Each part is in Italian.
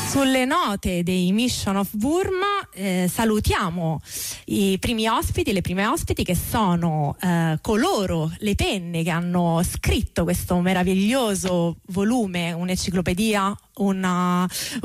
Sulle note dei Mission of Burma salutiamo i primi ospiti, le prime ospiti, che sono coloro, le penne che hanno scritto questo meraviglioso volume, un'enciclopedia, un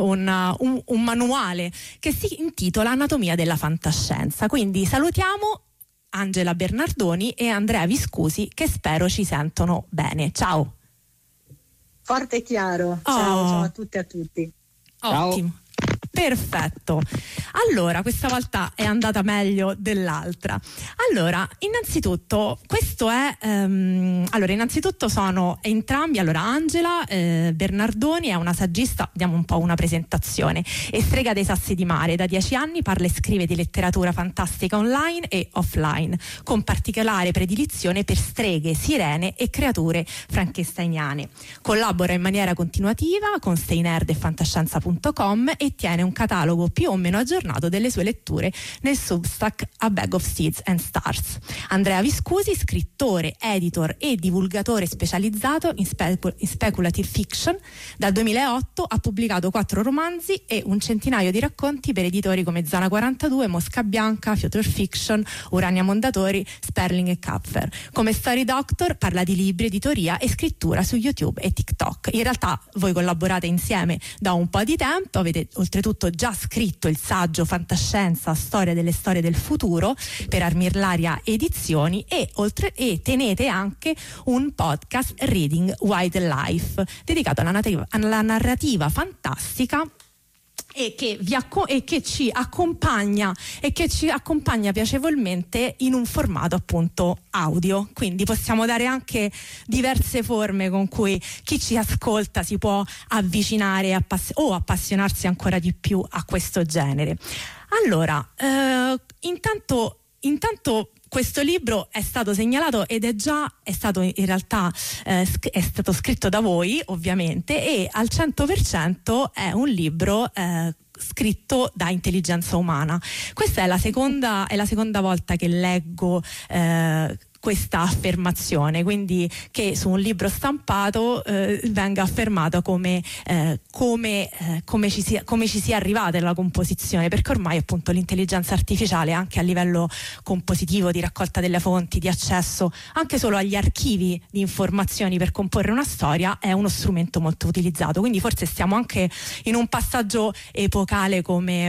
manuale che si intitola Anatomia della fantascienza. Quindi salutiamo Angela Bernardoni e Andrea Viscusi, che spero ci sentono bene. Ciao. Forte e chiaro. Ciao a tutte e a tutti. Ottimo. Ciao. Perfetto. Allora, questa volta è andata meglio dell'altra. Allora, innanzitutto, questo è innanzitutto sono entrambi. Allora, Angela Bernardoni è una saggista, diamo un po' una presentazione, e strega dei sassi di mare. Da 10 anni parla e scrive di letteratura fantastica online e offline, con particolare predilizione per streghe, sirene e creature frankensteiniane. Collabora in maniera continuativa con StayNerd e fantascienza.com e tiene un catalogo più o meno aggiornato delle sue letture nel Substack A Bag of Seeds and Stars. Andrea Viscusi, scrittore, editor e divulgatore specializzato in speculative fiction, dal 2008 ha pubblicato 4 romanzi e un centinaio di racconti per editori come Zona 42, Mosca Bianca, Future Fiction, Urania Mondadori, Sperling e Kapfer. Come Story Doctor parla di libri, editoria e scrittura su YouTube e TikTok. In realtà voi collaborate insieme da un po' di tempo, avete oltretutto già scritto il saggio Fantascienza, storia del futuro per Armirlaria Edizioni e tenete anche un podcast Reading Wildlife dedicato alla narrativa fantastica e che ci accompagna piacevolmente in un formato appunto audio. Quindi possiamo dare anche diverse forme con cui chi ci ascolta si può avvicinare o appassionarsi ancora di più a questo genere. Allora, intanto questo libro è stato segnalato ed è stato in realtà è stato scritto da voi, ovviamente, e al 100% è un libro scritto da intelligenza umana. Questa è la seconda volta che leggo questa affermazione, quindi che su un libro stampato venga affermato come ci sia arrivata la composizione, perché ormai appunto l'intelligenza artificiale, anche a livello compositivo, di raccolta delle fonti, di accesso anche solo agli archivi di informazioni per comporre una storia, è uno strumento molto utilizzato. Quindi forse stiamo anche in un passaggio epocale come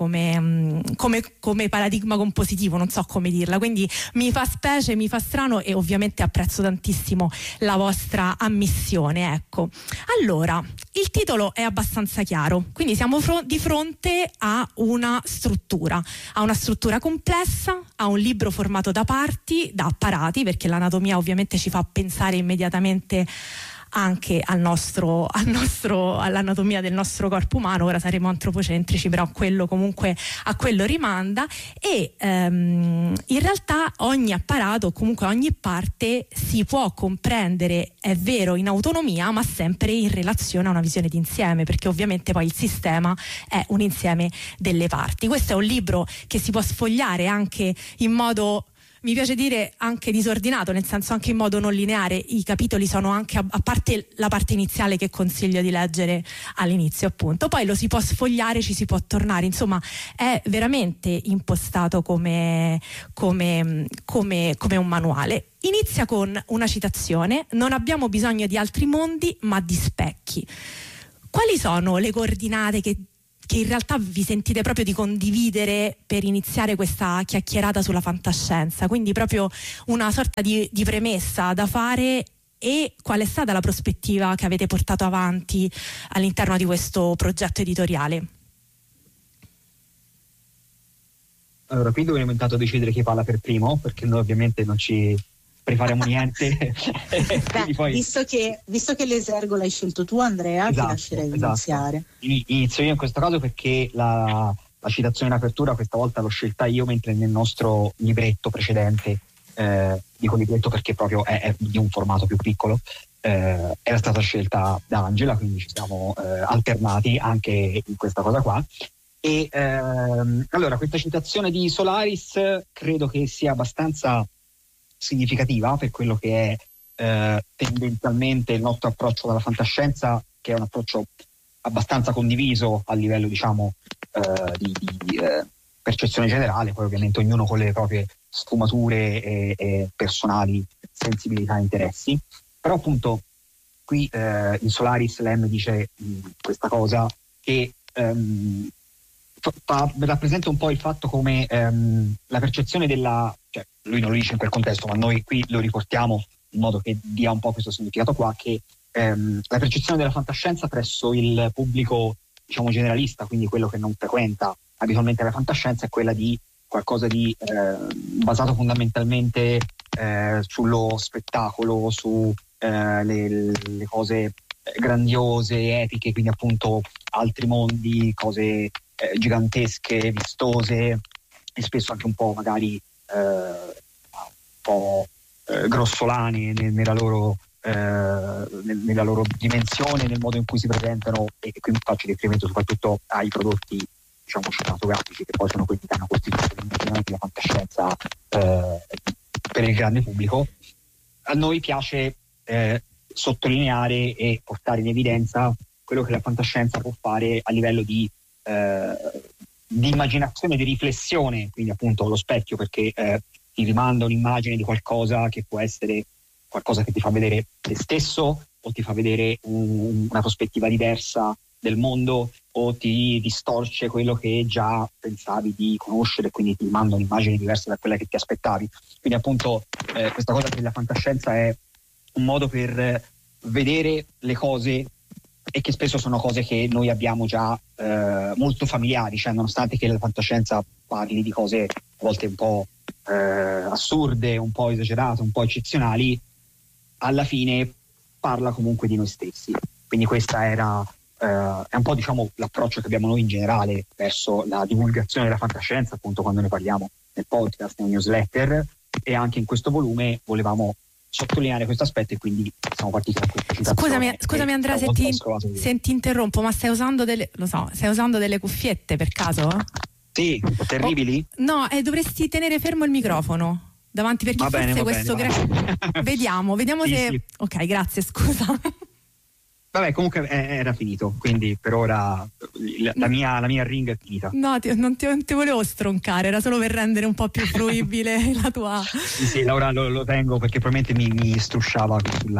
paradigma compositivo, non so come dirla, quindi mi fa specie, mi fa strano, e ovviamente apprezzo tantissimo la vostra ammissione. Ecco, allora, il titolo è abbastanza chiaro, quindi siamo di fronte a una struttura complessa, a un libro formato da apparati, perché l'anatomia ovviamente ci fa pensare immediatamente anche all'anatomia del nostro corpo umano. Ora saremo antropocentrici, però quello comunque a quello rimanda, e in realtà ogni apparato, comunque ogni parte, si può comprendere, è vero, in autonomia, ma sempre in relazione a una visione d'insieme, perché ovviamente poi il sistema è un insieme delle parti. Questo è un libro che si può sfogliare anche in modo, mi piace dire, anche disordinato, nel senso anche in modo non lineare. I capitoli sono anche, a parte la parte iniziale che consiglio di leggere all'inizio appunto, poi lo si può sfogliare, ci si può tornare, insomma è veramente impostato come un manuale. Inizia con una citazione: non abbiamo bisogno di altri mondi ma di specchi. Quali sono le coordinate che in realtà vi sentite proprio di condividere per iniziare questa chiacchierata sulla fantascienza? Quindi proprio una sorta di premessa da fare, e qual è stata la prospettiva che avete portato avanti all'interno di questo progetto editoriale? Allora, qui dovremmo intanto decidere chi parla per primo, perché noi ovviamente non ci prepariamo niente. Beh, poi, visto che l'esergo l'hai scelto tu, Andrea, ti lascerei iniziare. Inizio io in questo caso, perché la citazione in apertura questa volta l'ho scelta io, mentre nel nostro libretto precedente, dico libretto perché proprio è di un formato più piccolo, era stata scelta da Angela, quindi ci siamo alternati anche in questa cosa qua. E allora, questa citazione di Solaris credo che sia abbastanza significativa per quello che è tendenzialmente il nostro approccio alla fantascienza, che è un approccio abbastanza condiviso a livello, diciamo, di percezione generale, poi ovviamente ognuno con le proprie sfumature e personali sensibilità e interessi. Però appunto qui in Solaris Lem dice questa cosa che rappresenta un po' il fatto come la percezione cioè lui non lo dice in quel contesto, ma noi qui lo riportiamo in modo che dia un po' questo significato qua, che la percezione della fantascienza presso il pubblico, diciamo, generalista, quindi quello che non frequenta abitualmente la fantascienza, è quella di qualcosa di basato fondamentalmente sullo spettacolo, su le cose grandiose, epiche, quindi appunto altri mondi, cose gigantesche, vistose, e spesso anche un po' magari un po' grossolane nella loro dimensione, nel modo in cui si presentano, e qui faccio riferimento soprattutto ai prodotti, diciamo, cinematografici, che poi sono quelli che hanno costituito l'immaginario della fantascienza per il grande pubblico. A noi piace sottolineare e portare in evidenza quello che la fantascienza può fare a livello di immaginazione, di riflessione, quindi appunto lo specchio, perché ti rimanda un'immagine di qualcosa che può essere qualcosa che ti fa vedere te stesso, o ti fa vedere una prospettiva diversa del mondo, o ti distorce quello che già pensavi di conoscere, quindi ti manda un'immagine diversa da quella che ti aspettavi. Quindi appunto questa cosa che la fantascienza è un modo per vedere le cose, e che spesso sono cose che noi abbiamo già molto familiari, cioè nonostante che la fantascienza parli di cose a volte un po' assurde, un po' esagerate, un po' eccezionali, alla fine parla comunque di noi stessi. Quindi questa è un po', diciamo, l'approccio che abbiamo noi in generale verso la divulgazione della fantascienza, appunto quando ne parliamo nel podcast, nel newsletter, e anche in questo volume volevamo sottolineare questo aspetto, e quindi siamo partiti da questa citazione. Scusami Andrea, se ti interrompo, ma stai usando delle cuffiette per caso? Sì, terribili? No, dovresti tenere fermo il microfono davanti, perché forse questo vediamo sì, se sì. Ok, grazie, scusa. Vabbè, comunque era finito, quindi per ora la mia ring è finita. No, non ti volevo stroncare, era solo per rendere un po' più fruibile la tua. Sì, Laura, lo tengo perché probabilmente mi strusciava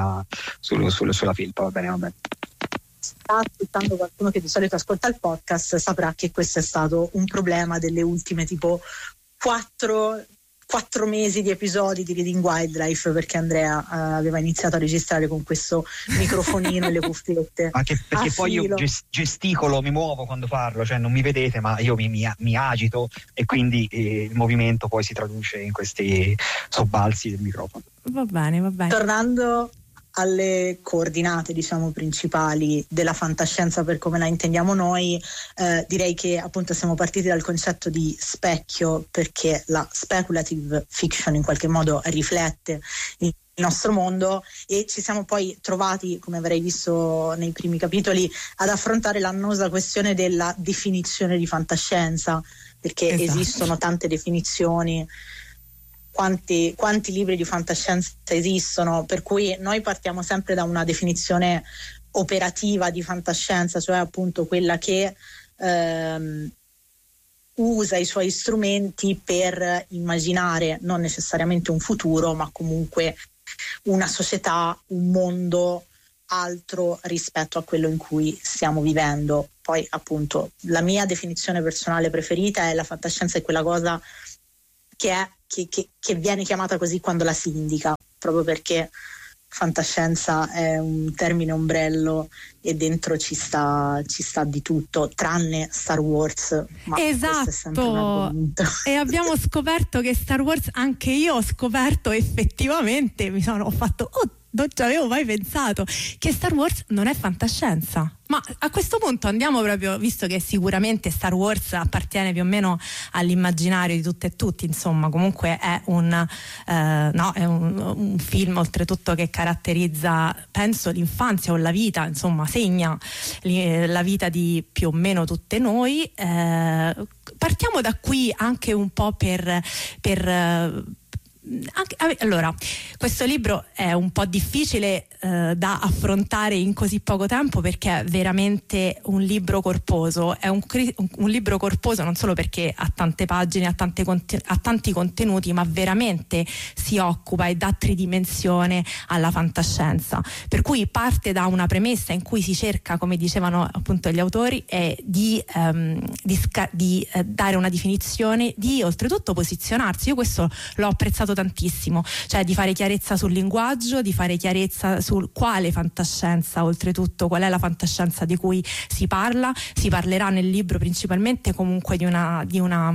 sulla felpa. Va bene. Sta ascoltando qualcuno che di solito ascolta il podcast, saprà che questo è stato un problema delle ultime tipo 4 mesi di episodi di Reading Wildlife, perché Andrea aveva iniziato a registrare con questo microfonino e le cuffiette. Anche perché poi io gesticolo, mi muovo quando parlo, cioè non mi vedete, ma io mi agito, e quindi il movimento poi si traduce in questi sobbalzi del microfono. Va bene. Tornando alle coordinate, diciamo, principali della fantascienza per come la intendiamo noi, direi che appunto siamo partiti dal concetto di specchio, perché la speculative fiction in qualche modo riflette il nostro mondo, e ci siamo poi trovati, come avrei visto nei primi capitoli, ad affrontare l'annosa questione della definizione di fantascienza, perché esistono tante definizioni. Quanti libri di fantascienza esistono, per cui noi partiamo sempre da una definizione operativa di fantascienza, cioè appunto quella che usa i suoi strumenti per immaginare non necessariamente un futuro, ma comunque una società, un mondo altro rispetto a quello in cui stiamo vivendo. Poi appunto la mia definizione personale preferita è: la fantascienza è quella cosa che viene chiamata così quando la si indica, proprio perché fantascienza è un termine ombrello e dentro ci sta di tutto, tranne Star Wars. Ma esatto, è sempre un argomento. E abbiamo scoperto che Star Wars, anche io ho scoperto effettivamente, ho fatto non ci avevo mai pensato che Star Wars non è fantascienza. Ma a questo punto andiamo proprio, visto che sicuramente Star Wars appartiene più o meno all'immaginario di tutte e tutti, insomma, comunque è un film oltretutto che caratterizza, penso, l'infanzia o la vita, insomma, segna la vita di più o meno tutte noi. Partiamo da qui anche un po' per allora, questo libro è un po' difficile da affrontare in così poco tempo, perché è veramente un libro corposo. È un libro corposo non solo perché ha tante pagine, ha tanti contenuti, ma veramente si occupa e dà tridimensione alla fantascienza, per cui parte da una premessa in cui si cerca, come dicevano appunto gli autori, di dare una definizione, di oltretutto posizionarsi. Io questo l'ho apprezzato tantissimo, cioè di fare chiarezza sul linguaggio, di fare chiarezza sul quale fantascienza, oltretutto qual è la fantascienza di cui si parla. Si parlerà nel libro principalmente comunque di una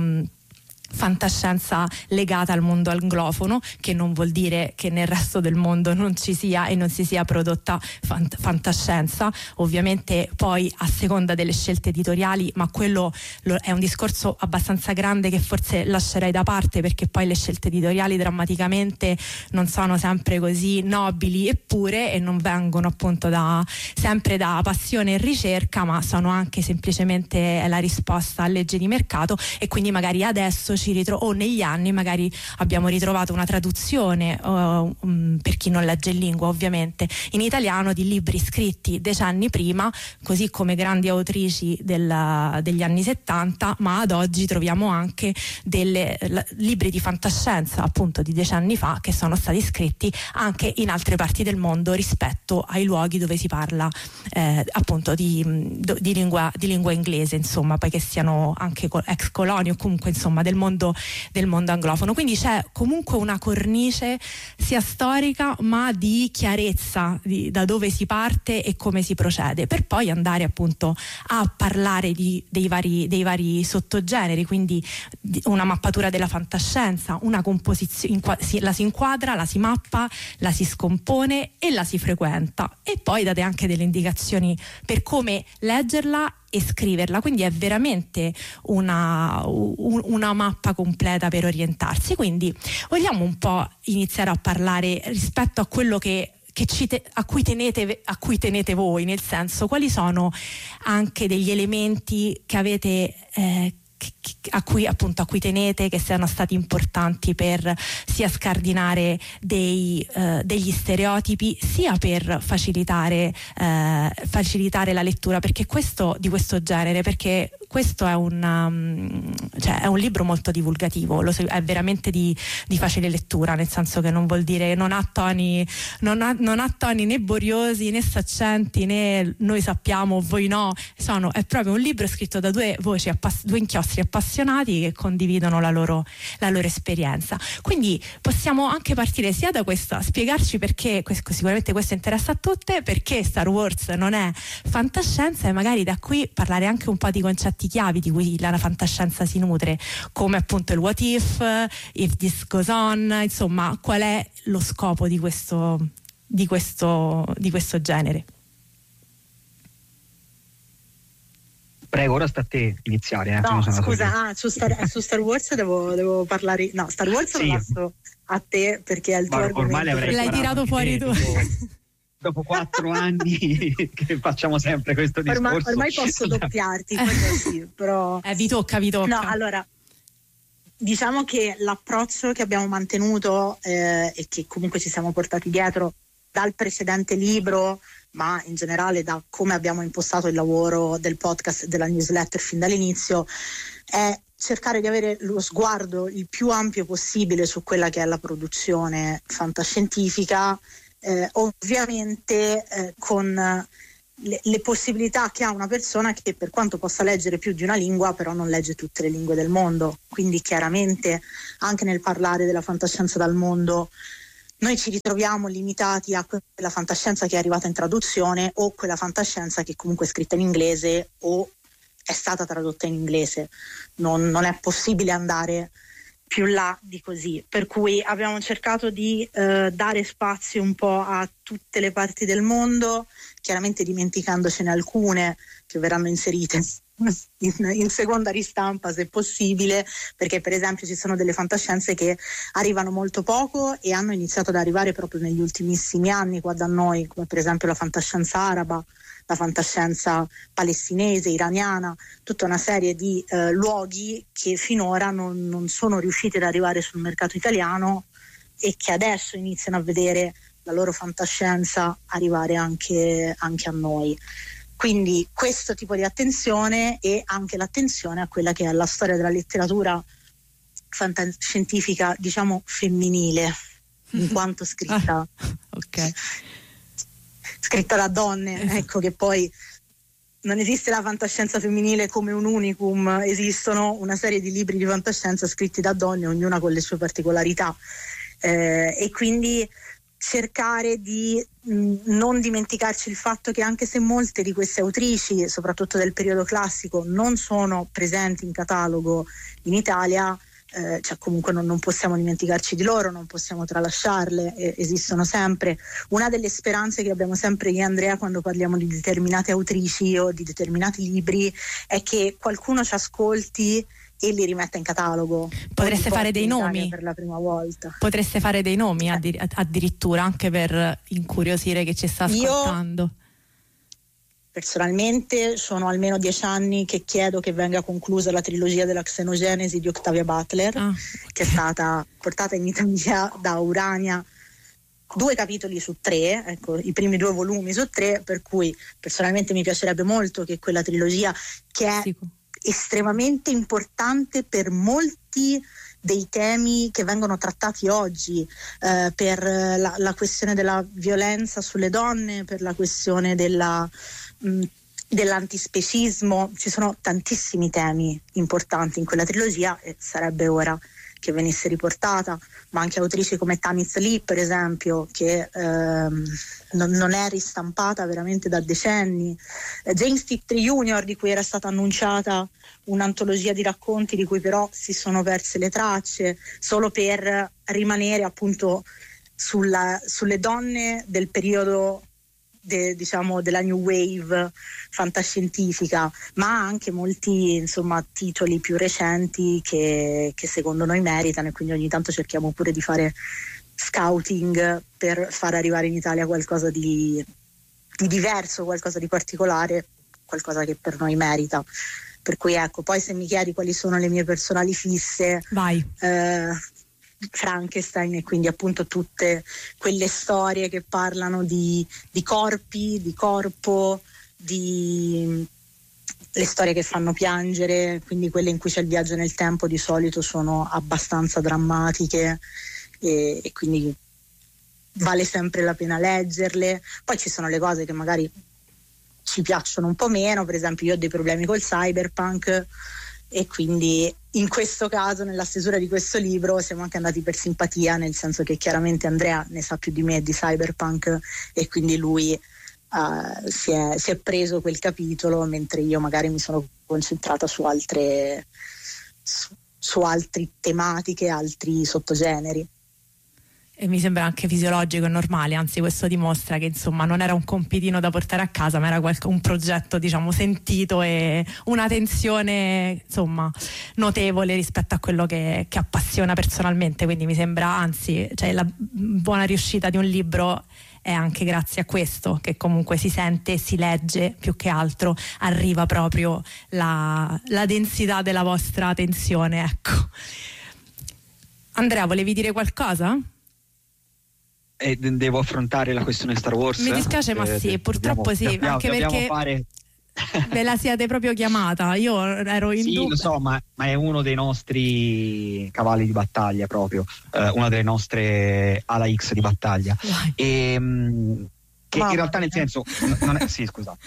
fantascienza legata al mondo anglofono, che non vuol dire che nel resto del mondo non ci sia e non si sia prodotta fantascienza, ovviamente poi a seconda delle scelte editoriali, ma quello è un discorso abbastanza grande che forse lascerei da parte, perché poi le scelte editoriali drammaticamente non sono sempre così nobili e pure, e non vengono appunto sempre da passione e ricerca, ma sono anche semplicemente la risposta a leggi di mercato. E quindi magari adesso o negli anni magari abbiamo ritrovato una traduzione, per chi non legge in lingua ovviamente, in italiano di libri scritti decenni prima, così come grandi autrici degli anni 70, ma ad oggi troviamo anche libri di fantascienza appunto di decenni fa che sono stati scritti anche in altre parti del mondo rispetto ai luoghi dove si parla appunto di lingua inglese, insomma, poi che siano anche ex colonie o comunque insomma del mondo anglofono. Quindi c'è comunque una cornice sia storica ma di chiarezza da dove si parte e come si procede, per poi andare appunto a parlare dei vari sottogeneri, quindi una mappatura della fantascienza, una composizione, la si inquadra, la si mappa, la si scompone e la si frequenta, e poi date anche delle indicazioni per come leggerla e scriverla. Quindi è veramente una mappa completa per orientarsi. Quindi vogliamo un po' iniziare a parlare rispetto a quello a cui tenete voi, nel senso, quali sono anche degli elementi che avete a cui tenete, che siano stati importanti per sia scardinare degli stereotipi, sia per facilitare la lettura, perché di questo genere, perché questo è un libro molto divulgativo, è veramente di facile lettura, nel senso che non vuol dire, non ha toni né boriosi né saccenti né noi sappiamo voi no, è proprio un libro scritto da due inchiostri appassionati che condividono la loro esperienza. Quindi possiamo anche partire sia da questo, spiegarci perché sicuramente questo interessa a tutte, perché Star Wars non è fantascienza, e magari da qui parlare anche un po' di concetti chiavi di cui la fantascienza si nutre, come appunto il what if this goes on, insomma, qual è lo scopo di questo genere. Prego, ora sta a te iniziare. No, scusa, su Star Wars devo parlare. No, Star Wars lo lascio a te perché è il tuo argomento. L'hai tirato fuori tu. Dopo 4 anni che facciamo sempre questo discorso. Ormai posso doppiarti, sì, però. Vi tocca. No, allora, diciamo che l'approccio che abbiamo mantenuto e che comunque ci siamo portati dietro dal precedente libro, ma in generale da come abbiamo impostato il lavoro del podcast e della newsletter fin dall'inizio, è cercare di avere lo sguardo il più ampio possibile su quella che è la produzione fantascientifica, ovviamente con le possibilità che ha una persona che, per quanto possa leggere più di una lingua, però non legge tutte le lingue del mondo. Quindi chiaramente anche nel parlare della fantascienza dal mondo noi ci ritroviamo limitati a quella fantascienza che è arrivata in traduzione, o quella fantascienza che comunque è scritta in inglese o è stata tradotta in inglese. Non è possibile andare più là di così, per cui abbiamo cercato di dare spazio un po' a tutte le parti del mondo, chiaramente dimenticandocene alcune che verranno inserite in seconda ristampa se possibile, perché per esempio ci sono delle fantascienze che arrivano molto poco e hanno iniziato ad arrivare proprio negli ultimissimi anni qua da noi, come per esempio la fantascienza araba, la fantascienza palestinese, iraniana, tutta una serie di luoghi che finora non sono riusciti ad arrivare sul mercato italiano e che adesso iniziano a vedere la loro fantascienza arrivare anche a noi. Quindi questo tipo di attenzione, e anche l'attenzione a quella che è la storia della letteratura fantascientifica, diciamo femminile, in quanto scritta scritta da donne, ecco, che poi non esiste la fantascienza femminile come un unicum, esistono una serie di libri di fantascienza scritti da donne, ognuna con le sue particolarità, e quindi cercare di non dimenticarci il fatto che anche se molte di queste autrici, soprattutto del periodo classico, non sono presenti in catalogo in Italia, cioè comunque non possiamo dimenticarci di loro, non possiamo tralasciarle, esistono sempre. Una delle speranze che abbiamo sempre io e Andrea quando parliamo di determinate autrici o di determinati libri è che qualcuno ci ascolti e li rimetta in catalogo. Potreste fare dei nomi per la prima volta. Potreste fare dei nomi addirittura, anche per incuriosire chi ci sta ascoltando. Io personalmente sono almeno 10 anni che chiedo che venga conclusa la trilogia della Xenogenesi di Octavia Butler, che è stata portata in Italia da Urania 2 capitoli su 3, ecco, i primi 2 volumi su 3, per cui personalmente mi piacerebbe molto che quella trilogia, che è estremamente importante per molti dei temi che vengono trattati oggi, per la questione della violenza sulle donne, per la questione dell'antispecismo, ci sono tantissimi temi importanti in quella trilogia e sarebbe ora che venisse riportata, ma anche autrici come Tanith Lee, per esempio, che non è ristampata veramente da decenni, James Tiptree Jr., di cui era stata annunciata un'antologia di racconti di cui però si sono perse le tracce, solo per rimanere appunto sulle donne del periodo diciamo della new wave fantascientifica, ma anche molti insomma titoli più recenti che secondo noi meritano, e quindi ogni tanto cerchiamo pure di fare scouting per far arrivare in Italia qualcosa di diverso, qualcosa di particolare, qualcosa che per noi merita. Per cui ecco, poi se mi chiedi quali sono le mie personali fisse, vai. Frankenstein, e quindi appunto tutte quelle storie che parlano di corpi, di corpo, le storie che fanno piangere, quindi quelle in cui c'è il viaggio nel tempo di solito sono abbastanza drammatiche e quindi vale sempre la pena leggerle. Poi ci sono le cose che magari ci piacciono un po' meno, per esempio io ho dei problemi col cyberpunk e quindi in questo caso, nella stesura di questo libro, siamo anche andati per simpatia, nel senso che chiaramente Andrea ne sa più di me di cyberpunk e quindi lui si è preso quel capitolo, mentre io magari mi sono concentrata su altre tematiche, altri sottogeneri. E mi sembra anche fisiologico e normale, anzi questo dimostra che insomma non era un compitino da portare a casa, ma era un progetto diciamo sentito e una tensione insomma notevole rispetto a quello che appassiona personalmente, quindi mi sembra anzi, cioè, la buona riuscita di un libro è anche grazie a questo, che comunque si sente, si legge, più che altro arriva proprio la densità della vostra tensione, ecco. Andrea, volevi dire qualcosa? Devo affrontare la questione Star Wars. Mi dispiace, ma sì, purtroppo sì, anche perché ve la siete proprio chiamata. Io ero in dubbio. Sì, lo so, ma è uno dei nostri cavalli di battaglia proprio, una delle nostre ala X di battaglia. Che in realtà nel senso non è, sì, scusa.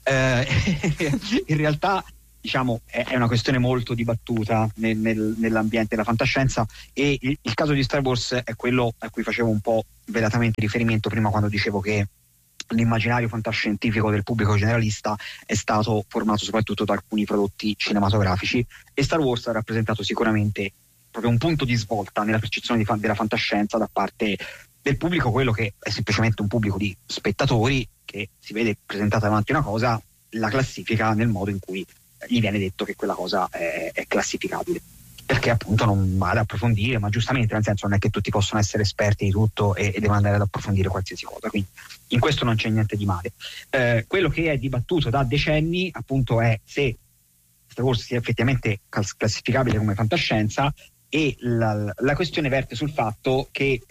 In realtà diciamo è una questione molto dibattuta nell'ambiente della fantascienza, e il caso di Star Wars è quello a cui facevo un po' velatamente riferimento prima, quando dicevo che l'immaginario fantascientifico del pubblico generalista è stato formato soprattutto da alcuni prodotti cinematografici, e Star Wars ha rappresentato sicuramente proprio un punto di svolta nella percezione della fantascienza da parte del pubblico, quello che è semplicemente un pubblico di spettatori che si vede presentata davanti una cosa, la classifica nel modo in cui gli viene detto che quella cosa è classificabile, perché appunto non va ad approfondire, ma giustamente, nel senso, non è che tutti possono essere esperti di tutto e devono andare ad approfondire qualsiasi cosa, quindi in questo non c'è niente di male. Quello che è dibattuto da decenni appunto è se Star Wars sia effettivamente classificabile come fantascienza, e la questione verte sul fatto che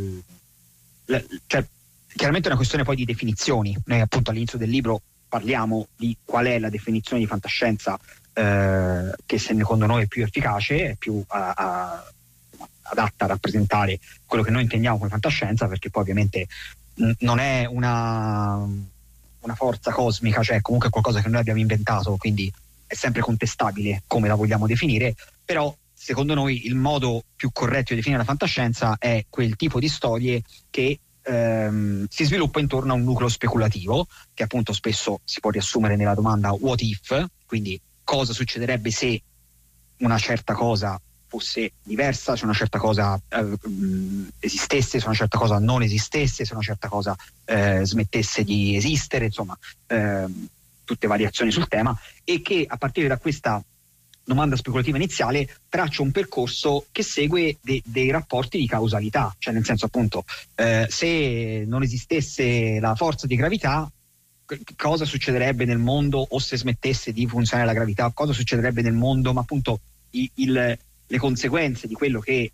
cioè, chiaramente è una questione poi di definizioni. Noi appunto all'inizio del libro parliamo di qual è la definizione di fantascienza che secondo noi è più efficace, è più adatta a rappresentare quello che noi intendiamo come fantascienza, perché poi ovviamente non è una forza cosmica, cioè comunque qualcosa che noi abbiamo inventato, quindi è sempre contestabile come la vogliamo definire, però secondo noi il modo più corretto di definire la fantascienza è quel tipo di storie che si sviluppa intorno a un nucleo speculativo, che appunto spesso si può riassumere nella domanda what if, quindi cosa succederebbe se una certa cosa fosse diversa, se una certa cosa esistesse, se una certa cosa non esistesse, se una certa cosa smettesse di esistere, insomma tutte variazioni sul tema, e che a partire da questa domanda speculativa iniziale traccia un percorso che segue dei rapporti di causalità, cioè nel senso appunto se non esistesse la forza di gravità, cosa succederebbe nel mondo, o se smettesse di funzionare la gravità, cosa succederebbe nel mondo, ma appunto le conseguenze di quello che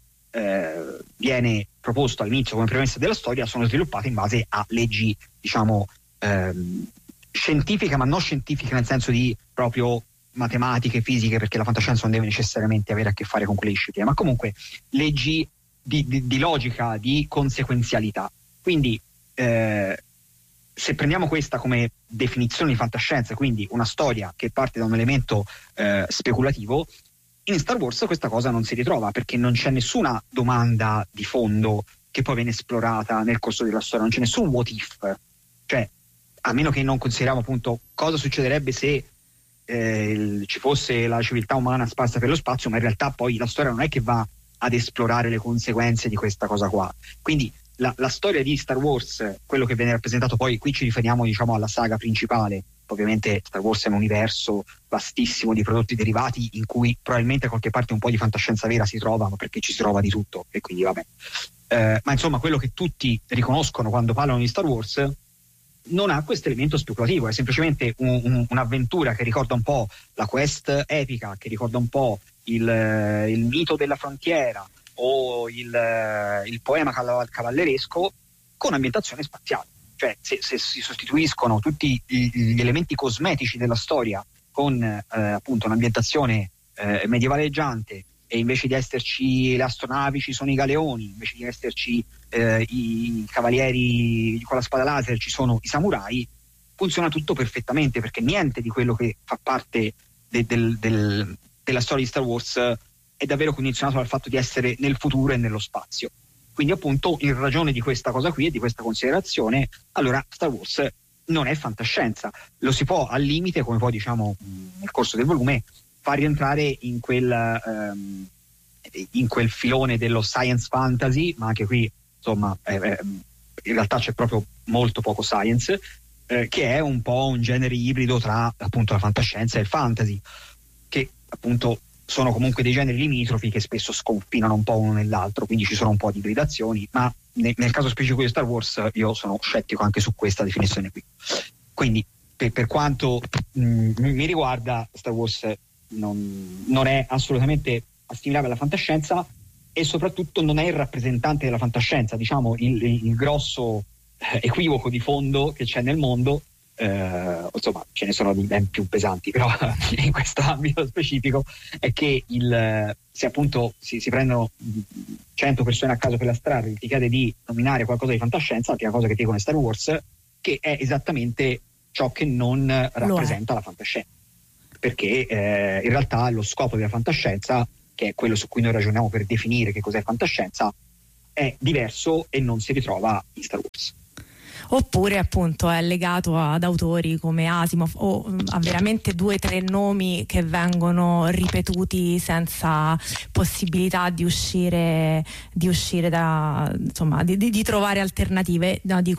viene proposto all'inizio come premessa della storia sono sviluppate in base a leggi, diciamo, scientifiche, ma non scientifiche nel senso di proprio matematiche, fisiche, perché la fantascienza non deve necessariamente avere a che fare con quelle discipline, ma comunque leggi di logica, di conseguenzialità. Quindi se prendiamo questa come definizione di fantascienza, quindi una storia che parte da un elemento speculativo, in Star Wars questa cosa non si ritrova, perché non c'è nessuna domanda di fondo che poi viene esplorata nel corso della storia, non c'è nessun what if, cioè a meno che non consideriamo appunto cosa succederebbe se ci fosse la civiltà umana sparsa per lo spazio, ma in realtà poi la storia non è che va ad esplorare le conseguenze di questa cosa qua. Quindi la storia di Star Wars, quello che viene rappresentato, poi qui ci riferiamo diciamo alla saga principale, ovviamente Star Wars è un universo vastissimo di prodotti derivati in cui probabilmente a qualche parte un po' di fantascienza vera si trova, ma perché ci si trova di tutto, e quindi vabbè, ma insomma quello che tutti riconoscono quando parlano di Star Wars non ha questo elemento speculativo, è semplicemente un'avventura che ricorda un po' la quest epica, che ricorda un po' il mito della frontiera o il poema cavalleresco, con ambientazione spaziale. Cioè se si sostituiscono tutti gli elementi cosmetici della storia con appunto un'ambientazione medievaleggiante, e invece di esserci le astronavi ci sono i galeoni, invece di esserci i cavalieri con la spada laser ci sono i samurai, funziona tutto perfettamente, perché niente di quello che fa parte della storia di Star Wars è davvero condizionato dal fatto di essere nel futuro e nello spazio. Quindi appunto in ragione di questa cosa qui e di questa considerazione, allora Star Wars non è fantascienza, lo si può al limite, come poi diciamo nel corso del volume, far rientrare in quel filone dello science fantasy, ma anche qui insomma in realtà c'è proprio molto poco science, che è un po' un genere ibrido tra appunto la fantascienza e il fantasy, che appunto sono comunque dei generi limitrofi che spesso sconfinano un po' uno nell'altro, quindi ci sono un po' di ibridazioni, ma nel caso specifico di Star Wars io sono scettico anche su questa definizione qui. Quindi per quanto mi riguarda, Star Wars non è assolutamente assimilabile alla fantascienza, e soprattutto non è il rappresentante della fantascienza. Diciamo il grosso equivoco di fondo che c'è nel mondo, insomma ce ne sono di ben più pesanti, però in questo ambito specifico è che se appunto si prendono 100 persone a caso per la strada e ti chiede di nominare qualcosa di fantascienza, la prima cosa che ti dicono è Star Wars, che è esattamente ciò che non rappresenta la fantascienza, perché in realtà lo scopo della fantascienza, che è quello su cui noi ragioniamo per definire che cos'è fantascienza, è diverso e non si ritrova in Star Wars. Oppure appunto è legato ad autori come Asimov, o a veramente 2 o 3 nomi che vengono ripetuti senza possibilità di uscire da, insomma, di trovare alternative. No, dico,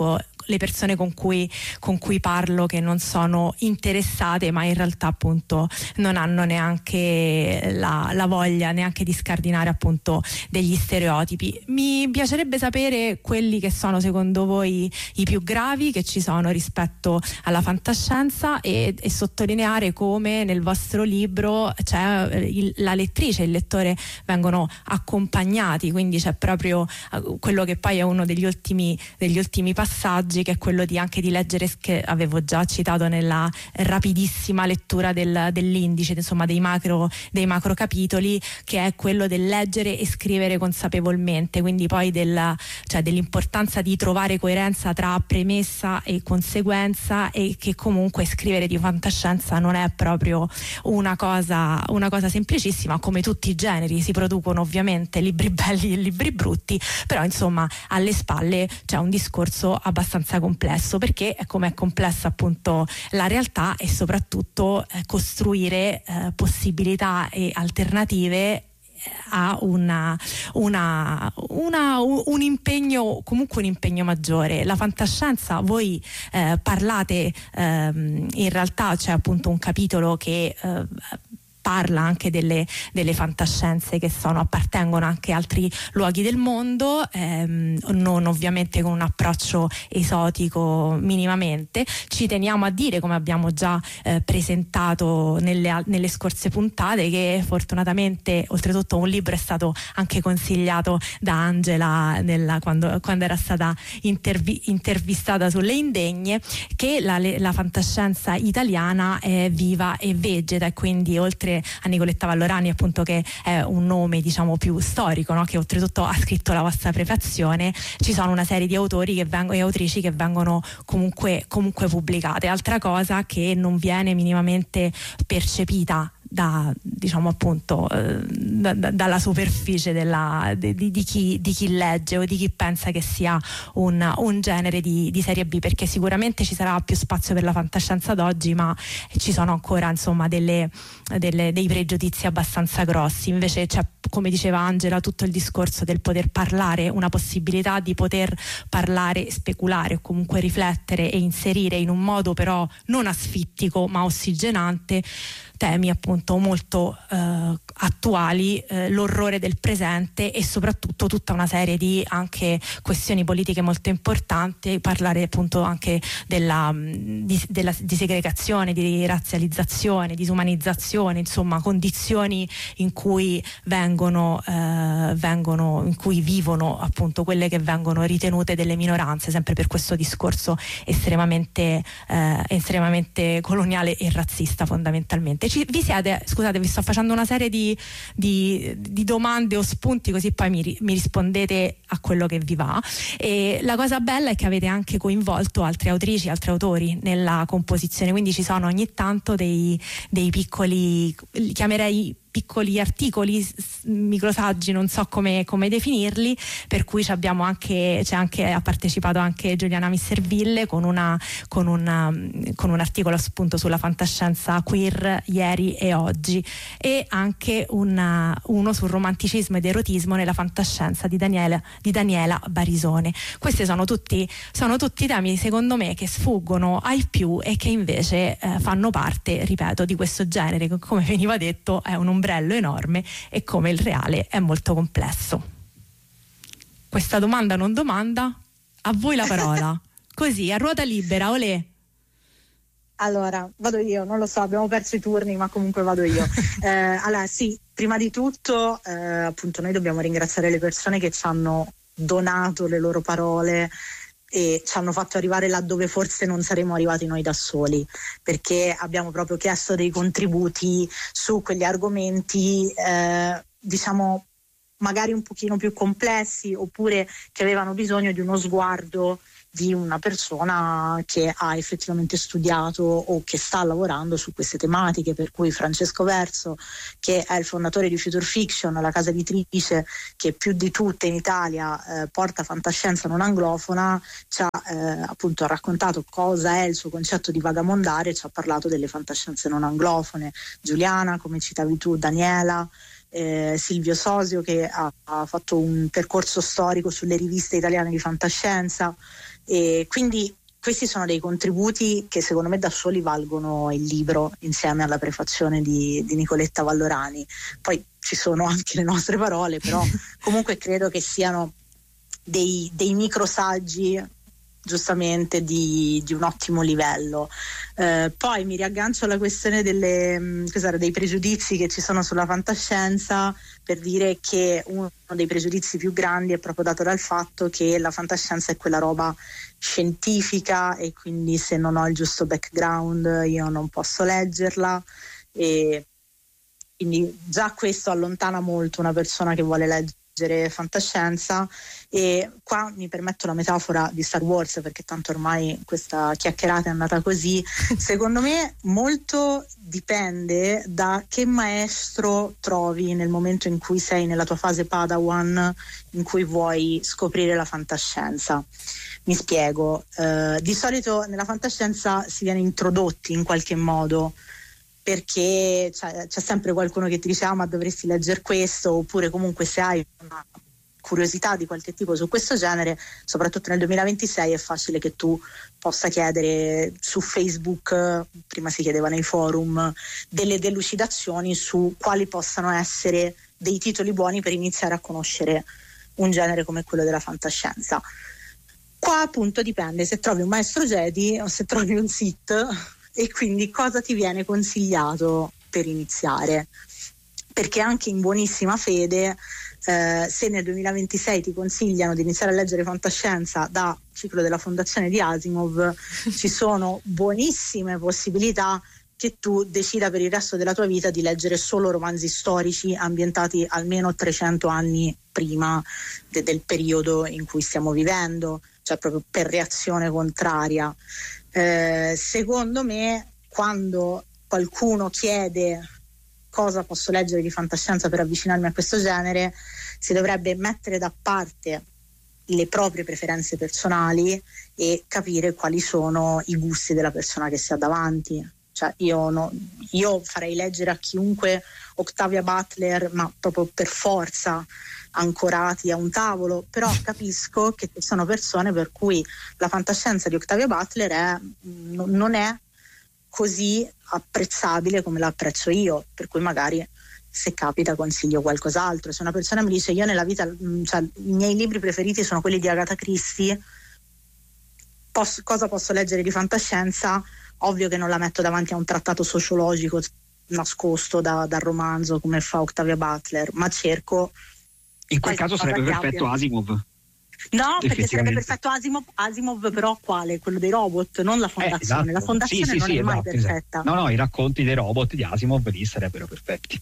le persone con cui parlo che non sono interessate, ma in realtà appunto non hanno neanche la voglia neanche di scardinare appunto degli stereotipi. Mi piacerebbe sapere quelli che sono secondo voi i più gravi che ci sono rispetto alla fantascienza, e sottolineare come nel vostro libro c'è la lettrice e il lettore vengono accompagnati, quindi c'è proprio quello che poi è uno degli ultimi passaggi, che è quello anche di leggere, che avevo già citato nella rapidissima lettura dell'indice, insomma dei macro capitoli, che è quello del leggere e scrivere consapevolmente, quindi poi dell'importanza di trovare coerenza tra premessa e conseguenza, e che comunque scrivere di fantascienza non è proprio una cosa semplicissima. Come tutti i generi si producono ovviamente libri belli e libri brutti, però insomma alle spalle c'è un discorso abbastanza complesso, perché è come è complessa appunto la realtà, e soprattutto costruire possibilità e alternative a un impegno, comunque un impegno maggiore. La fantascienza, voi parlate, in realtà c'è appunto un capitolo che parla anche delle fantascienze che appartengono anche a altri luoghi del mondo, non ovviamente con un approccio esotico minimamente. Ci teniamo a dire, come abbiamo già presentato nelle scorse puntate, che fortunatamente oltretutto un libro è stato anche consigliato da Angela quando era stata intervistata sulle Indegne, che la fantascienza italiana è viva e vegeta, e quindi oltre a Nicoletta Vallorani appunto, che è un nome diciamo più storico, no? Che oltretutto ha scritto la vostra prefazione, ci sono una serie di autori e autrici che vengono comunque pubblicate. Altra cosa che non viene minimamente percepita diciamo appunto dalla superficie di chi legge o di chi pensa che sia un genere di serie B, perché sicuramente ci sarà più spazio per la fantascienza d'oggi, ma ci sono ancora insomma dei pregiudizi abbastanza grossi. Invece c'è, come diceva Angela, tutto il discorso del poter parlare, una possibilità di poter parlare, speculare o comunque riflettere e inserire in un modo però non asfittico ma ossigenante temi appunto molto attuali, l'orrore del presente e soprattutto tutta una serie di anche questioni politiche molto importanti, parlare appunto anche di segregazione, di razzializzazione, disumanizzazione, insomma condizioni in cui in cui vivono appunto quelle che vengono ritenute delle minoranze, sempre per questo discorso estremamente coloniale e razzista fondamentalmente. Scusate, vi sto facendo una serie di domande o spunti, così poi mi rispondete a quello che vi va. E la cosa bella è che avete anche coinvolto altre autrici, altri autori nella composizione, quindi ci sono ogni tanto dei piccoli, li chiamerei piccoli articoli, microsaggi, non so come definirli, per cui ha partecipato anche Giuliana Misserville con un articolo appunto sulla fantascienza queer ieri e oggi, e anche uno sul romanticismo ed erotismo nella fantascienza di Daniela Barisone. Questi sono tutti temi secondo me che sfuggono ai più e che invece fanno parte, ripeto, di questo genere che, come veniva detto, è un ombrello enorme, e come il reale è molto complesso. Questa domanda non domanda, a voi la parola, così a ruota libera, olè. Allora, vado io, non lo so, abbiamo perso i turni, ma comunque vado io. Allora sì, prima di tutto appunto noi dobbiamo ringraziare le persone che ci hanno donato le loro parole e ci hanno fatto arrivare laddove forse non saremmo arrivati noi da soli, perché abbiamo proprio chiesto dei contributi su quegli argomenti diciamo magari un pochino più complessi, oppure che avevano bisogno di uno sguardo di una persona che ha effettivamente studiato o che sta lavorando su queste tematiche, per cui Francesco Verso, che è il fondatore di Future Fiction, la casa editrice che più di tutte in Italia porta fantascienza non anglofona, ci ha appunto raccontato cosa è il suo concetto di vagamondare, ci ha parlato delle fantascienze non anglofone. Giuliana, come citavi tu, Daniela, Silvio Sosio, che ha fatto un percorso storico sulle riviste italiane di fantascienza, E quindi questi sono dei contributi che secondo me da soli valgono il libro, insieme alla prefazione di Nicoletta Vallorani. Poi ci sono anche le nostre parole, però comunque credo che siano dei microsaggi giustamente di un ottimo livello. Poi mi riaggancio alla questione dei pregiudizi che ci sono sulla fantascienza, per dire che uno dei pregiudizi più grandi è proprio dato dal fatto che la fantascienza è quella roba scientifica e quindi se non ho il giusto background io non posso leggerla, e quindi già questo allontana molto una persona che vuole leggere fantascienza. E qua mi permetto la metafora di Star Wars, perché tanto ormai questa chiacchierata è andata così. Secondo me molto dipende da che maestro trovi nel momento in cui sei nella tua fase Padawan, in cui vuoi scoprire la fantascienza. Mi spiego, di solito nella fantascienza si viene introdotti in qualche modo, perché c'è sempre qualcuno che ti dice ma dovresti leggere questo, oppure comunque se hai una curiosità di qualche tipo su questo genere, soprattutto nel 2026 è facile che tu possa chiedere su Facebook, prima si chiedeva nei forum, delle delucidazioni su quali possano essere dei titoli buoni per iniziare a conoscere un genere come quello della fantascienza. Qua appunto dipende se trovi un maestro Jedi o se trovi un Sith, e quindi cosa ti viene consigliato per iniziare, perché anche in buonissima fede se nel 2026 ti consigliano di iniziare a leggere fantascienza da Ciclo della Fondazione di Asimov, ci sono buonissime possibilità che tu decida per il resto della tua vita di leggere solo romanzi storici ambientati almeno 300 anni prima del periodo in cui stiamo vivendo, cioè proprio per reazione contraria. Secondo me, quando qualcuno chiede cosa posso leggere di fantascienza per avvicinarmi a questo genere, si dovrebbe mettere da parte le proprie preferenze personali e capire quali sono i gusti della persona che si ha davanti. Cioè io farei leggere a chiunque Octavia Butler, ma proprio per forza ancorati a un tavolo, però capisco che ci sono persone per cui la fantascienza di Octavia Butler non è così apprezzabile come la apprezzo io, per cui magari se capita consiglio qualcos'altro. Se una persona mi dice io nella vita, cioè, i miei libri preferiti sono quelli di Agatha Christie, cosa posso leggere di fantascienza? Ovvio che non la metto davanti a un trattato sociologico nascosto dal romanzo come fa Octavia Butler, ma cerco. In quel caso sarebbe perfetto Asimov. No, perché sarebbe perfetto Asimov, però quale? Quello dei robot, non la fondazione. Esatto. La fondazione non è mai perfetta. Esatto. No, i racconti dei robot di Asimov lì sarebbero perfetti.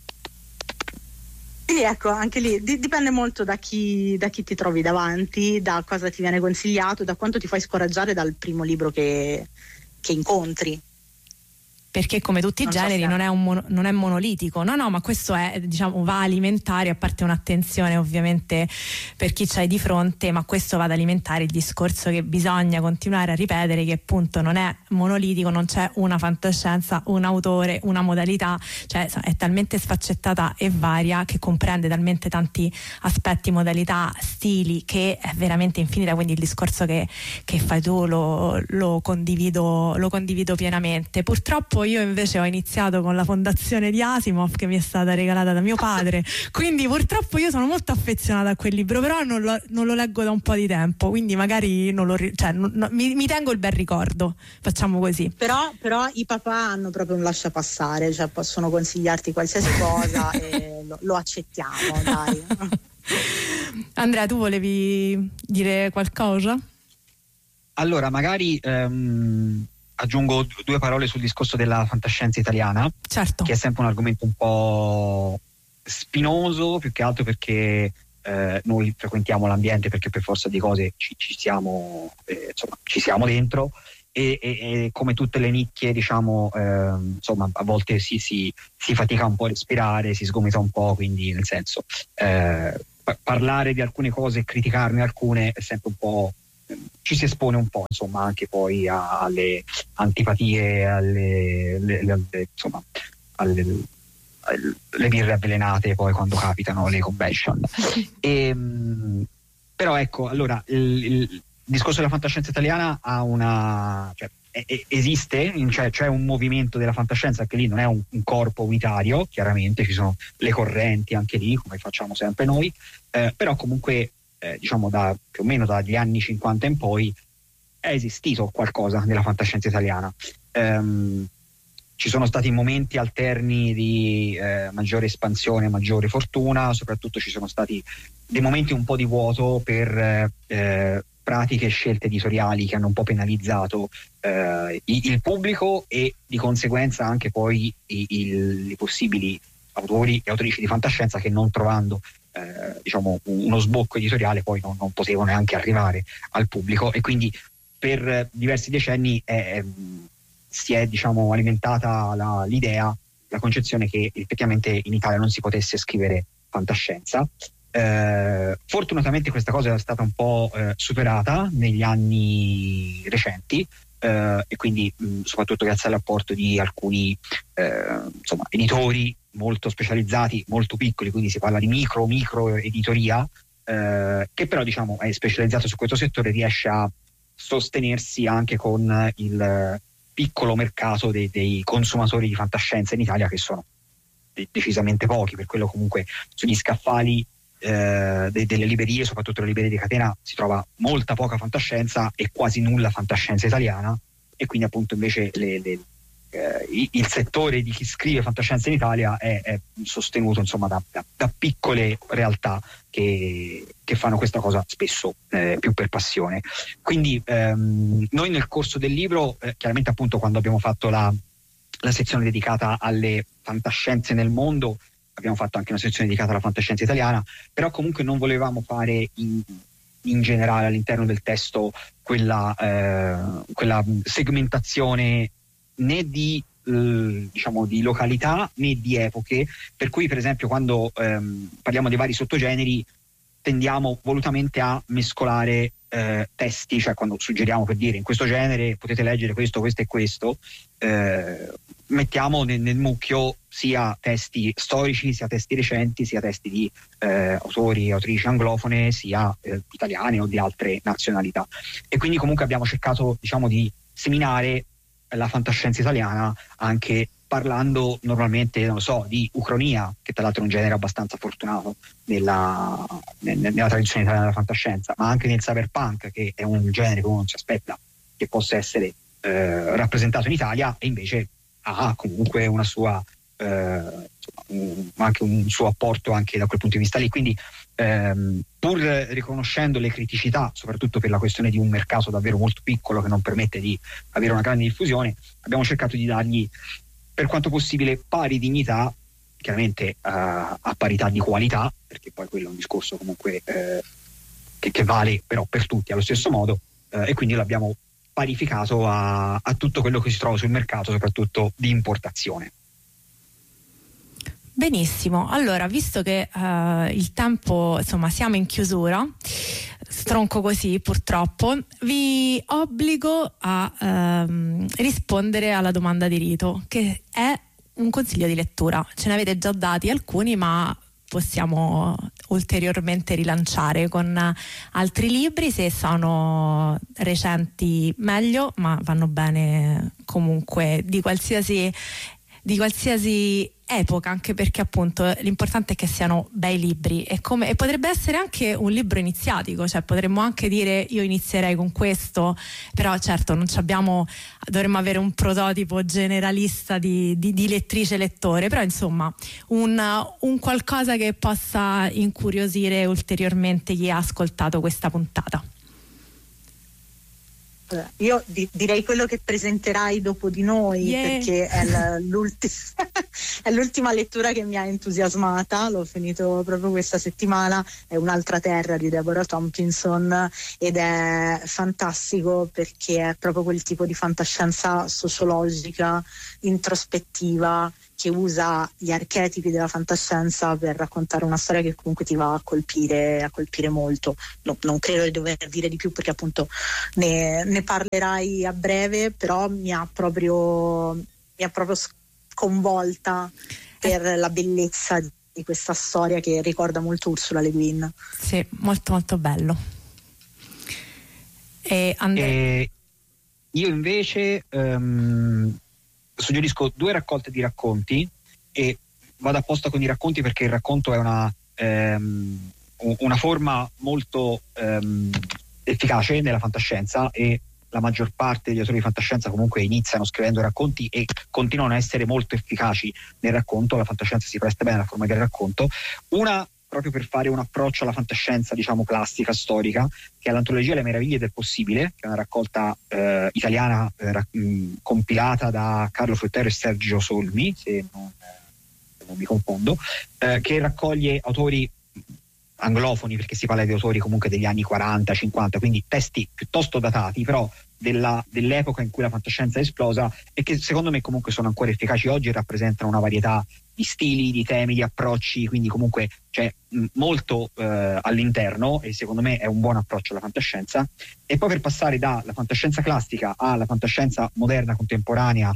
Quindi ecco, anche lì dipende molto da chi ti trovi davanti, da cosa ti viene consigliato, da quanto ti fai scoraggiare dal primo libro che incontri. Perché come tutti i generi non è monolitico, no, ma questo è, diciamo, va a alimentare, a parte un'attenzione ovviamente per chi c'hai di fronte, ma questo va ad alimentare il discorso che bisogna continuare a ripetere, che appunto non è monolitico, non c'è una fantascienza, un autore, una modalità, cioè è talmente sfaccettata e varia, che comprende talmente tanti aspetti, modalità, stili, che è veramente infinita. Quindi il discorso che fai tu lo condivido pienamente. Purtroppo io invece ho iniziato con la fondazione di Asimov, che mi è stata regalata da mio padre, quindi purtroppo io sono molto affezionata a quel libro, però non lo leggo da un po' di tempo, quindi magari mi tengo il bel ricordo, facciamo così. Però i papà hanno proprio un lasciapassare, cioè possono consigliarti qualsiasi cosa e lo accettiamo, dai. Andrea, tu volevi dire qualcosa? Allora, magari aggiungo due parole sul discorso della fantascienza italiana, certo, che è sempre un argomento un po' spinoso, più che altro perché noi frequentiamo l'ambiente, perché per forza di cose ci siamo dentro, e come tutte le nicchie, diciamo, a volte si fatica un po' a respirare, si sgomita un po', quindi nel senso parlare di alcune cose e criticarne alcune è sempre un po', ci si espone un po', insomma, anche poi alle antipatie, alle birre avvelenate poi quando capitano le convention. Però ecco, allora discorso della fantascienza italiana ha esiste, cioè c'è un movimento della fantascienza che lì non è un corpo unitario, chiaramente ci sono le correnti anche lì, come facciamo sempre noi, però comunque diciamo più o meno dagli anni 50 in poi è esistito qualcosa nella fantascienza italiana. Ci sono stati momenti alterni di maggiore espansione, maggiore fortuna, soprattutto ci sono stati dei momenti un po' di vuoto per pratiche e scelte editoriali che hanno un po' penalizzato il pubblico e di conseguenza anche poi i possibili autori e autrici di fantascienza che, non trovando diciamo uno sbocco editoriale, poi non potevano neanche arrivare al pubblico, e quindi per diversi decenni si è diciamo alimentata l'idea, la concezione che effettivamente in Italia non si potesse scrivere fantascienza. Fortunatamente questa cosa è stata un po' superata negli anni recenti, e quindi soprattutto grazie all'apporto di alcuni editori molto specializzati, molto piccoli, quindi si parla di micro editoria, che però diciamo è specializzato su questo settore, riesce a sostenersi anche con il piccolo mercato dei consumatori di fantascienza in Italia, che sono decisamente pochi. Per quello comunque sugli scaffali delle librerie, soprattutto le librerie di catena, si trova molta poca fantascienza e quasi nulla fantascienza italiana, e quindi appunto invece il settore di chi scrive fantascienza in Italia è sostenuto insomma da piccole realtà che fanno questa cosa spesso più per passione. Quindi noi nel corso del libro, chiaramente appunto quando abbiamo fatto la sezione dedicata alle fantascienze nel mondo, abbiamo fatto anche una sezione dedicata alla fantascienza italiana, però comunque non volevamo fare in generale all'interno del testo quella segmentazione né di località né di epoche, per cui per esempio quando parliamo dei vari sottogeneri tendiamo volutamente a mescolare testi, cioè quando suggeriamo, per dire, in questo genere potete leggere questo e questo, mettiamo nel mucchio sia testi storici, sia testi recenti, sia testi di autori e autrici anglofone, sia italiane o di altre nazionalità, e quindi comunque abbiamo cercato diciamo di seminare la fantascienza italiana anche parlando normalmente, non lo so, di ucronia, che tra l'altro è un genere abbastanza fortunato nella tradizione italiana della fantascienza, ma anche nel cyberpunk, che è un genere che uno non si aspetta che possa essere rappresentato in Italia, e invece ha comunque una sua anche un suo apporto anche da quel punto di vista lì. Quindi pur riconoscendo le criticità, soprattutto per la questione di un mercato davvero molto piccolo che non permette di avere una grande diffusione, abbiamo cercato di dargli per quanto possibile pari dignità, chiaramente a parità di qualità, perché poi quello è un discorso comunque che vale però per tutti allo stesso modo, e quindi l'abbiamo parificato a tutto quello che si trova sul mercato, soprattutto di importazione. Benissimo, allora visto che il tempo, insomma, siamo in chiusura, stronco così purtroppo, vi obbligo a rispondere alla domanda di rito, che è un consiglio di lettura. Ce ne avete già dati alcuni, ma possiamo ulteriormente rilanciare con altri libri. Se sono recenti meglio, ma vanno bene comunque di qualsiasi epoca, anche perché appunto l'importante è che siano bei libri, e potrebbe essere anche un libro iniziatico, cioè potremmo anche dire io inizierei con questo, però certo dovremmo avere un prototipo generalista di lettrice lettore, però insomma un qualcosa che possa incuriosire ulteriormente chi ha ascoltato questa puntata. Io direi quello che presenterai dopo di noi, perché è l'ultima lettura che mi ha entusiasmata, l'ho finito proprio questa settimana, è Un'altra terra di Deborah Tompkinson, ed è fantastico perché è proprio quel tipo di fantascienza sociologica, introspettiva, che usa gli archetipi della fantascienza per raccontare una storia che comunque ti va a colpire molto. Non credo di dover dire di più, perché appunto ne parlerai a breve, però mi ha proprio sconvolta per la bellezza di questa storia che ricorda molto Ursula Le Guin. Sì, molto molto bello. Io invece suggerisco 2 raccolte di racconti, e vado apposta con i racconti perché il racconto è una forma molto efficace nella fantascienza, e la maggior parte degli autori di fantascienza comunque iniziano scrivendo racconti e continuano a essere molto efficaci nel racconto. La fantascienza si presta bene alla forma del racconto. Una proprio per fare un approccio alla fantascienza, diciamo, classica, storica, che è l'antologia Le meraviglie del possibile, che è una raccolta italiana compilata da Carlo Fruttero e Sergio Solmi, se non mi confondo, che raccoglie autori anglofoni, perché si parla di autori comunque degli anni 40-50, quindi testi piuttosto datati, però dell'epoca in cui la fantascienza è esplosa, e che secondo me comunque sono ancora efficaci oggi e rappresentano una varietà di stili, di temi, di approcci, quindi comunque c'è molto all'interno, e secondo me è un buon approccio alla fantascienza. E poi per passare dalla fantascienza classica alla fantascienza moderna, contemporanea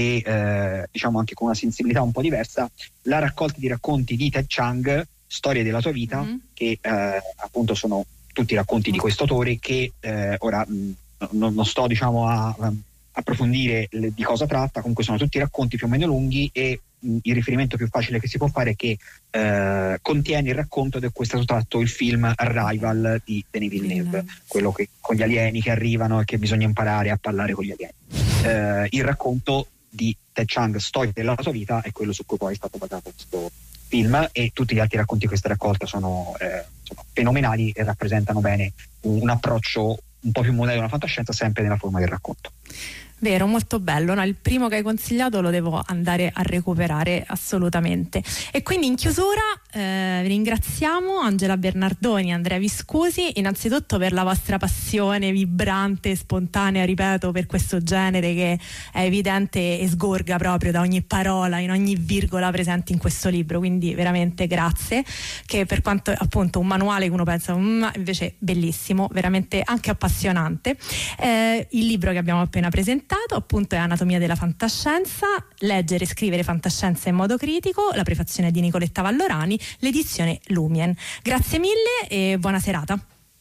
e diciamo anche con una sensibilità un po' diversa, la raccolta di racconti di Ted Chiang, Storie della tua vita, che appunto sono tutti racconti di questo autore, che ora non sto diciamo a approfondire di cosa tratta. Comunque sono tutti racconti più o meno lunghi, e il riferimento più facile che si può fare è che contiene il racconto di cui è stato tratto il film Arrival di Denis Villeneuve, quello che con gli alieni che arrivano e che bisogna imparare a parlare con gli alieni. Il racconto di Ted Chiang, Storia della tua vita, è quello su cui poi è stato basato questo film, e tutti gli altri racconti di questa raccolta sono fenomenali e rappresentano bene un approccio un po' più moderno alla fantascienza, sempre nella forma del racconto. Vero, molto bello, no? Il primo che hai consigliato lo devo andare a recuperare assolutamente. E quindi in chiusura vi ringraziamo Angela Bernardoni e Andrea Viscusi, innanzitutto per la vostra passione vibrante, spontanea, ripeto, per questo genere che è evidente e sgorga proprio da ogni parola, in ogni virgola presente in questo libro, quindi veramente grazie, che per quanto appunto un manuale che uno pensa invece bellissimo, veramente anche appassionante. Il libro che abbiamo appena presentato appunto è Anatomia della fantascienza, leggere e scrivere fantascienza in modo critico, la prefazione di Nicoletta Vallorani, l'edizione Lumien. Grazie mille e buona serata.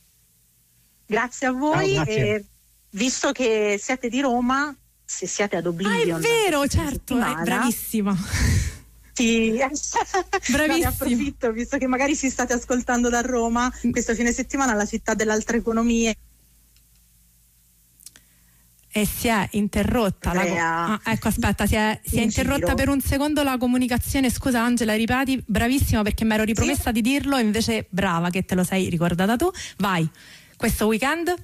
Grazie a voi. Ciao, grazie. E visto che siete di Roma, se siete ad Oblivion, è vero, certo, bravissima. Sì, bravissima. Ne approfitto, visto che magari ci state ascoltando da Roma, questo fine settimana alla città dell'altra economia. E si è interrotta ecco, aspetta, si è interrotta per un secondo la comunicazione. Scusa Angela, ripeti, bravissima, perché mi ero ripromessa di dirlo, invece brava che te lo sei ricordata tu. Vai, questo weekend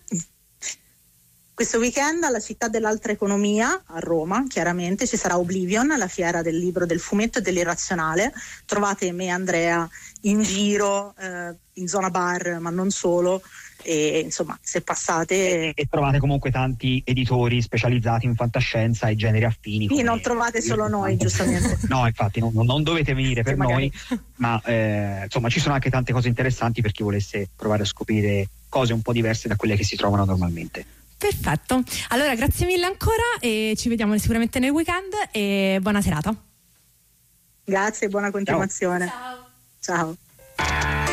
alla città dell'altra economia a Roma, chiaramente ci sarà Oblivion, la fiera del libro, del fumetto e dell'irrazionale. Trovate me e Andrea in giro in zona bar, ma non solo, e insomma se passate e trovate comunque tanti editori specializzati in fantascienza e generi affini. Sì, non trovate solo noi, giustamente. No, infatti non dovete venire per noi, ma insomma ci sono anche tante cose interessanti per chi volesse provare a scoprire cose un po' diverse da quelle che si trovano normalmente. Perfetto, allora grazie mille ancora e ci vediamo sicuramente nel weekend e buona serata. Grazie, buona continuazione. Ciao. Ciao.